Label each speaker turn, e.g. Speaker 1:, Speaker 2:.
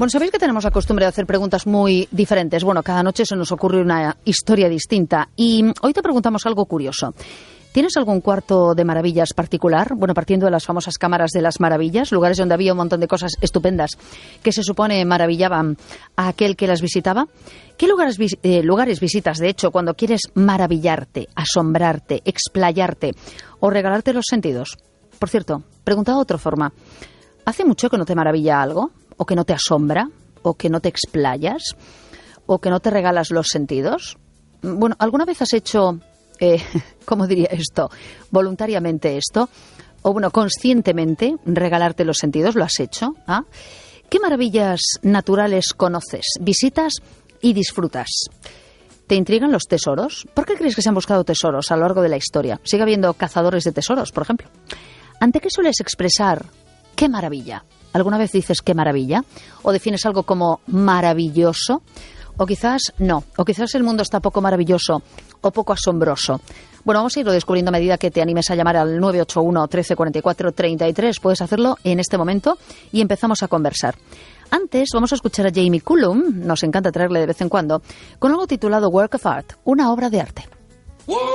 Speaker 1: Bueno, sabéis que tenemos la costumbre de hacer preguntas muy diferentes. Bueno, cada noche se nos ocurre una historia distinta. Y hoy te preguntamos algo curioso. ¿Tienes algún cuarto de maravillas particular? Bueno, partiendo de las famosas cámaras de las maravillas, lugares donde había un montón de cosas estupendas que se supone maravillaban a aquel que las visitaba. ¿Qué lugares visitas, de hecho, cuando quieres maravillarte, asombrarte, explayarte o regalarte los sentidos? Por cierto, preguntado de otra forma, ¿hace mucho que no te maravilla algo? ¿O que no te asombra? ¿O que no te explayas? ¿O que no te regalas los sentidos? Bueno, ¿alguna vez has hecho... ¿cómo diría esto? ¿Voluntariamente esto? O bueno, conscientemente regalarte los sentidos, ¿lo has hecho? ¿Ah? ¿Qué maravillas naturales conoces, visitas y disfrutas? ¿Te intrigan los tesoros? ¿Por qué crees que se han buscado tesoros a lo largo de la historia? ¿Sigue habiendo cazadores de tesoros, por ejemplo? ¿Ante qué sueles expresar qué maravilla? ¿Alguna vez dices qué maravilla? ¿O defines algo como maravilloso? O quizás no, o quizás el mundo está poco maravilloso o poco asombroso. Bueno, vamos a irlo descubriendo a medida que te animes a llamar al 981 13 44 33. Puedes hacerlo en este momento y empezamos a conversar. Antes vamos a escuchar a Jamie Cullum, nos encanta traerle de vez en cuando, con algo titulado Work of Art, una obra de arte.